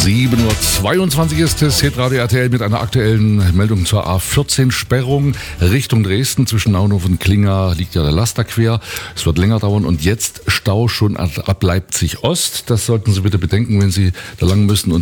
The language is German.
7:22 Uhr ist es, Hitradio RTL mit einer aktuellen Meldung zur A14-Sperrung Richtung Dresden. Zwischen Naunhof und Klinga liegt ja der Laster quer. Es wird länger dauern und jetzt Stau schon ab Leipzig Ost. Das sollten Sie bitte bedenken, wenn Sie da lang müssen. Und